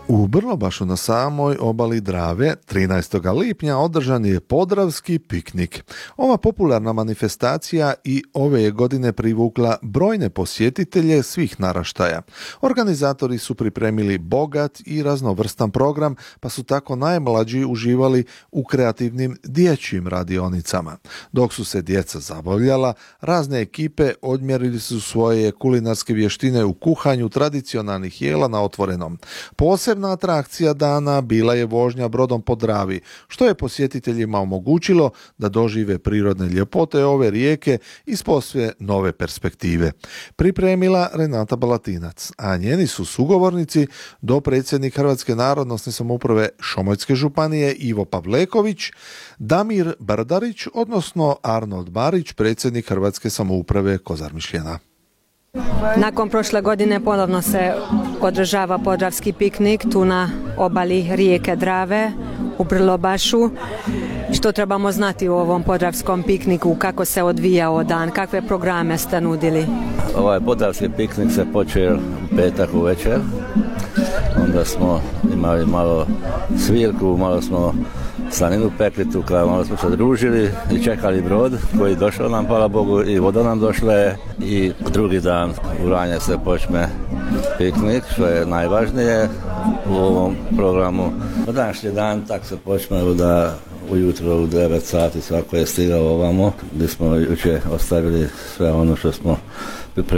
U Brlobašu na samoj obali Drave 13. lipnja održan je Podravski piknik. Ova popularna manifestacija i ove je godine privukla brojne posjetitelje svih naraštaja. Organizatori su pripremili bogat i raznovrstan program, pa su tako najmlađi uživali u kreativnim dječjim radionicama. Dok su se djeca zabavljala, razne ekipe odmjerili su svoje kulinarske vještine u kuhanju tradicionalnih jela na otvorenom. Posebna atrakcija dana bila je vožnja brodom po Dravi, što je posjetiteljima omogućilo da dožive prirodne ljepote ove rijeke iz posve nove perspektive. Pripremila Renata Balatinac, a njeni su sugovornici dopredsjednik Hrvatske narodnosne samouprave Šomoljske županije Ivo Pavleković, Damir Brdarić, odnosno Arnold Barić, predsjednik Hrvatske samouprave Kozarmišljena. Nakon prošle godine ponovno se održava Podravski piknik tu na obali rijeke Drave u Brlobašu. Što trebamo znati o ovom Podravskom pikniku, kako se odvijao dan, kakve programe ste nudili? Ovaj Podravski piknik se počeo u petak uvečer, onda smo imali malo svirku, malo smo slaninu pekli tu, malo smo se družili i čekali brod koji je došao nam, hvala Bogu, i voda nam došla je. I drugi dan u ranje se počne piknik, što je najvažnije u ovom programu. Na današnji dan tak se počne da ujutro u 9 sati svako je stigao ovamo, gdje smo jučer ostavili sve ono što smo pripremili